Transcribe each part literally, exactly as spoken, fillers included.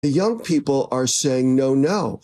The young people are saying, no, no,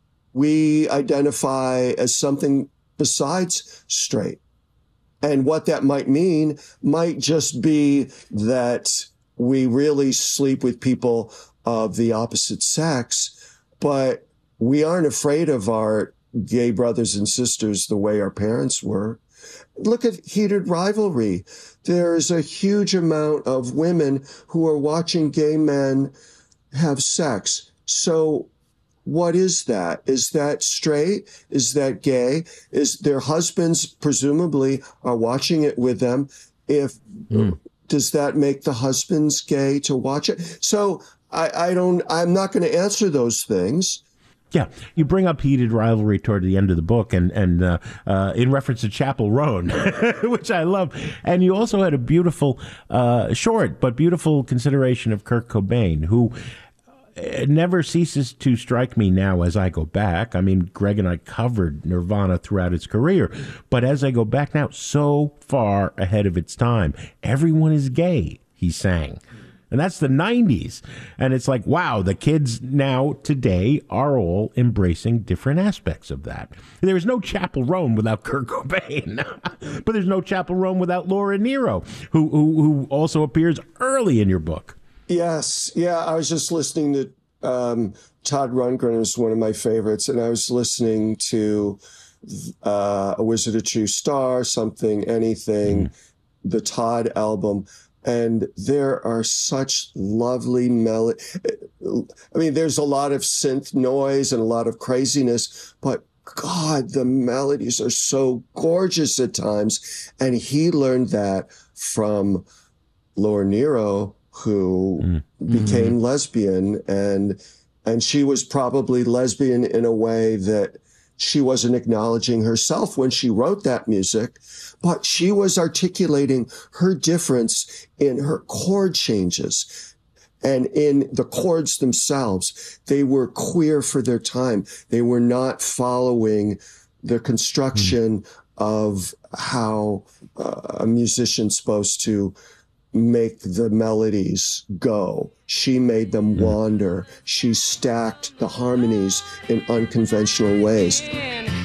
we identify as something besides straight. And what that might mean might just be that we really sleep with people of the opposite sex, but we aren't afraid of our gay brothers and sisters the way our parents were. Look at Heated Rivalry. There is a huge amount of women who are watching gay men have sex. So what is that? Is that straight? Is that gay? Is their husbands presumably are watching it with them? If mm. Does that make the husbands gay to watch it? So I, I don't, I'm not going to answer those things. Yeah, you bring up Heated Rivalry toward the end of the book, and and uh, uh, in reference to Chapel Roan, which I love. And you also had a beautiful, uh, short but beautiful consideration of Kurt Cobain, who never ceases to strike me now as I go back. I mean, Greg and I covered Nirvana throughout its career, but as I go back now, so far ahead of its time. Everyone is gay, he sang. And that's the nineties. And it's like, wow, the kids now today are all embracing different aspects of that. There is no Chapel Roan without Kurt Cobain. But there's no Chapel Roan without Laura Nyro, who, who who also appears early in your book. Yes. Yeah, I was just listening to um, Todd Rundgren, is one of my favorites. And I was listening to uh, A Wizard, a True Star, Something, Anything, mm. the Todd album. And there are such lovely melody. I mean, there's a lot of synth noise and a lot of craziness, but God, the melodies are so gorgeous at times. And he learned that from Laura Nyro, who mm-hmm. became lesbian. And, and she was probably lesbian in a way that she wasn't acknowledging herself when she wrote that music, but she was articulating her difference in her chord changes and in the chords themselves. They were queer for their time. They were not following the construction mm. of how uh, a musician's supposed to make the melodies go. She made them wander. She stacked the harmonies in unconventional ways.